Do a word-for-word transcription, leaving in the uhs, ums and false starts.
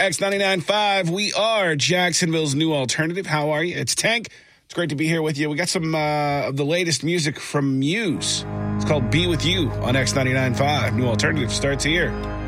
X ninety-nine point five. We are Jacksonville's new alternative. How are you? It's Tank. It's great to be here with you. We got some uh, of the latest music from Muse. It's called Be With You on X ninety-nine point five. New alternative starts here.